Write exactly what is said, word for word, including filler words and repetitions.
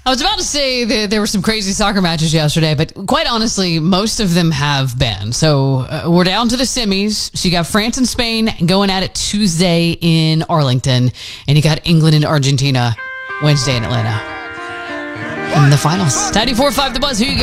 I was about to say that there were some crazy soccer matches yesterday, but quite honestly, most of them have been. So uh, we're down to the semis. So you got France and Spain going at it Tuesday in Arlington, and you got England and Argentina Wednesday in Atlanta. In the finals. ninety-four point five The Buzz, who you got?